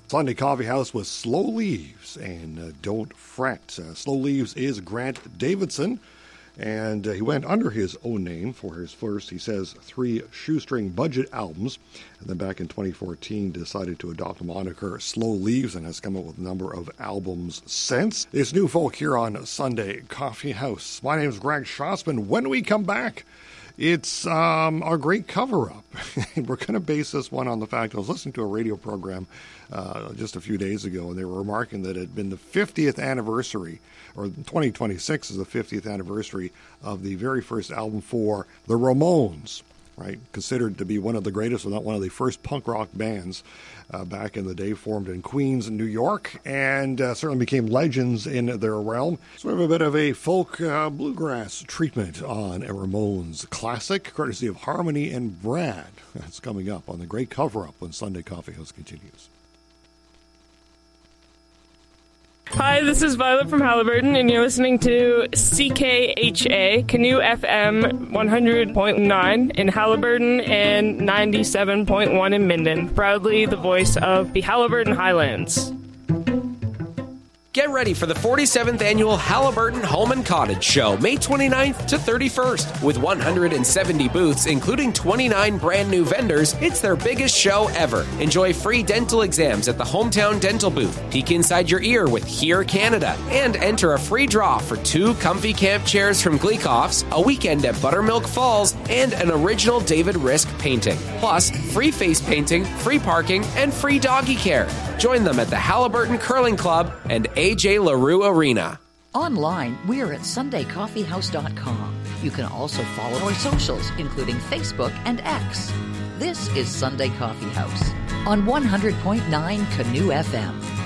Sunday Coffee House with Slow Leaves and Don't Fret. Slow Leaves is Grant Davidson, and he went under his own name for his first, he says, 3 shoestring budget albums, and then back in 2014 decided to adopt the moniker Slow Leaves and has come up with a number of albums since. It's New Folk here on Sunday Coffee House. My name is Greg Schossman. When we come back, it's our great cover-up. We're going to base this one on the fact I was listening to a radio program just a few days ago, and they were remarking that it had been the 50th anniversary, or 2026 is the 50th anniversary of the very first album for the Ramones, right? Considered to be one of the greatest, if not one of the first punk rock bands back in the day, formed in Queens, New York, and certainly became legends in their realm. Sort of a bit of a folk bluegrass treatment on a Ramones classic, courtesy of Harmony and Brad. That's coming up on the great cover-up when Sunday Coffee House continues. Hi, this is Violet from Halliburton, and you're listening to CKHA, Canoe FM 100.9 in Halliburton and 97.1 in Minden. Proudly the voice of the Halliburton Highlands. Get ready for the 47th Annual Halliburton Home and Cottage Show, May 29th to 31st. With 170 booths, including 29 brand new vendors, it's their biggest show ever. Enjoy free dental exams at the Hometown Dental booth, peek inside your ear with Hear Canada, and enter a free draw for 2 comfy camp chairs from Gleekoff's, a weekend at Buttermilk Falls, and an original David Risk painting. Plus, free face painting, free parking, and free doggy care. Join them at the Halliburton Curling Club and AJ LaRue Arena. Online, we're at SundayCoffeehouse.com. You can also follow our socials, including Facebook and X. This is Sunday Coffee House on 100.9 Canoe FM.